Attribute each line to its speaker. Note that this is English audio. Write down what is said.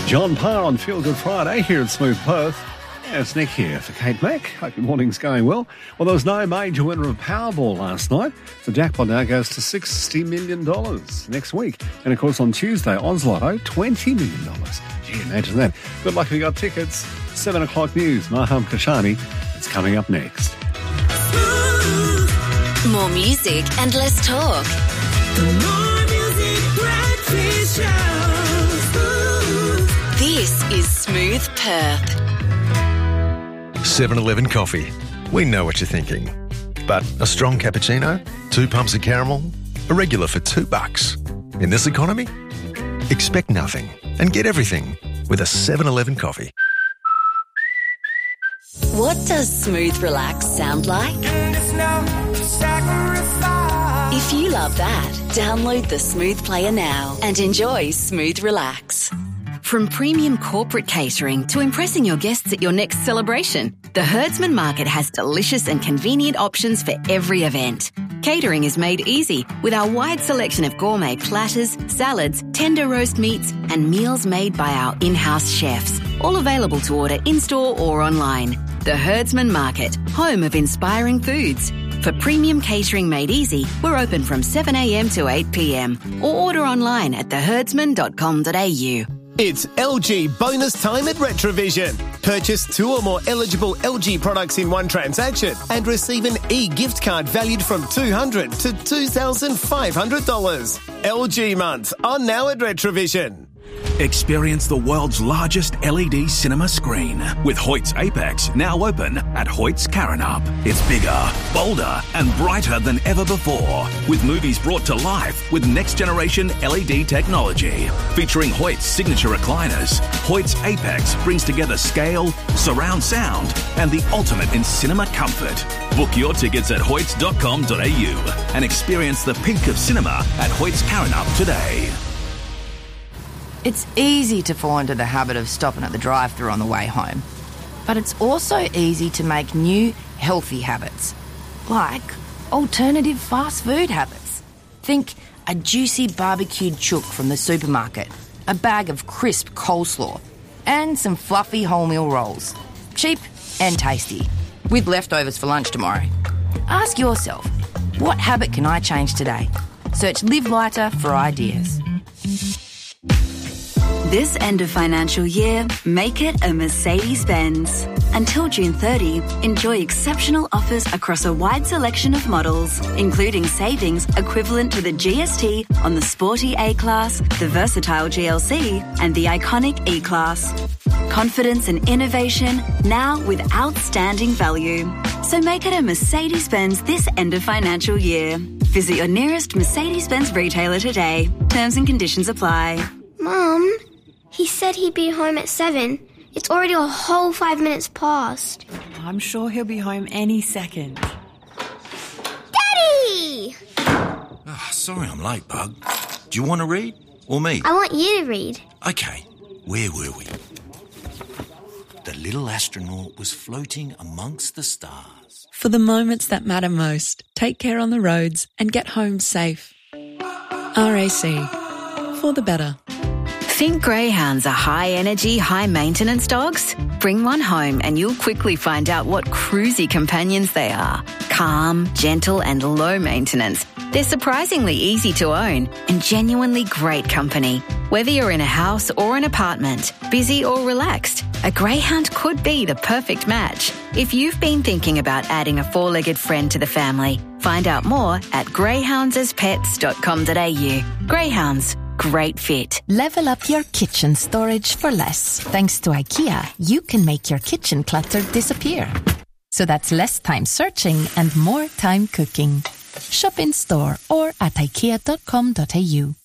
Speaker 1: John Parr on Feel Good Friday here at Smooth Perth. Yeah, it's Nick here for Kate Mack. Hope your morning's going well. Well, there was no major winner of Powerball last night. The jackpot now goes to $60 million next week. And, of course, on Tuesday, Oz Lotto, $20 million. Gee, imagine that. Good luck if you got tickets. 7 o'clock news. Maham Kashani. It's coming up next.
Speaker 2: More music and less talk.
Speaker 3: The More Music Breakfast Show.
Speaker 2: This is Smooth Perth.
Speaker 4: 7-Eleven coffee. We know what you're thinking. But a strong cappuccino, 2 pumps of caramel, a regular for $2. In this economy, expect nothing and get everything with a 7-Eleven coffee.
Speaker 2: What does Smooth Relax sound like? If you love that, download the Smooth Player now and enjoy Smooth Relax. From premium corporate catering to impressing your guests at your next celebration, the Herdsman Market has delicious and convenient options for every event. Catering is made easy with our wide selection of gourmet platters, salads, tender roast meats, and meals made by our in-house chefs, all available to order in-store or online. The Herdsman Market, home of inspiring foods. For premium catering made easy, we're open from 7 a.m. to 8 p.m. or order online at theherdsman.com.au.
Speaker 5: It's LG bonus time at Retrovision. Purchase 2 or more eligible LG products in one transaction and receive an e-gift card valued from $200 to $2,500. LG month on now at Retrovision.
Speaker 6: Experience the world's largest LED cinema screen with Hoyt's Apex now open at Hoyt's Karrinyup. It's bigger, bolder and brighter than ever before, with movies brought to life with next-generation LED technology. Featuring Hoyt's signature recliners, Hoyt's Apex brings together scale, surround sound and the ultimate in cinema comfort. Book your tickets at hoyts.com.au and experience the peak of cinema at Hoyt's Karrinyup today.
Speaker 7: It's easy to fall into the habit of stopping at the drive-thru on the way home. But it's also easy to make new, healthy habits, like alternative fast food habits. Think a juicy barbecued chook from the supermarket, a bag of crisp coleslaw, and some fluffy wholemeal rolls. Cheap and tasty, with leftovers for lunch tomorrow. Ask yourself, what habit can I change today? Search Live Lighter for ideas.
Speaker 2: This end of financial year, make it a Mercedes-Benz. Until June 30, enjoy exceptional offers across a wide selection of models, including savings equivalent to the GST on the sporty A-Class, the versatile GLC, and the iconic E-Class. Confidence and innovation, now with outstanding value. So make it a Mercedes-Benz this end of financial year. Visit your nearest Mercedes-Benz retailer today. Terms and conditions apply.
Speaker 8: Mum, he said he'd be home at 7. It's already a whole 5 minutes past.
Speaker 9: I'm sure he'll be home any second.
Speaker 8: Daddy!
Speaker 10: Oh, sorry I'm late, Bug. Do you want to read? Or me?
Speaker 8: I want you to read.
Speaker 10: Okay, where were we? The little astronaut was floating amongst the stars.
Speaker 11: For the moments that matter most, take care on the roads and get home safe. RAC. For the better.
Speaker 2: Think greyhounds are high-energy, high-maintenance dogs? Bring one home and you'll quickly find out what cruisy companions they are. Calm, gentle and low maintenance. They're surprisingly easy to own and genuinely great company. Whether you're in a house or an apartment, busy or relaxed, a greyhound could be the perfect match. If you've been thinking about adding a 4-legged friend to the family, find out more at greyhoundsaspets.com.au. Greyhounds. Great fit.
Speaker 12: Level up your kitchen storage for less. Thanks to IKEA, you can make your kitchen clutter disappear. So that's less time searching and more time cooking. Shop in store or at ikea.com.au.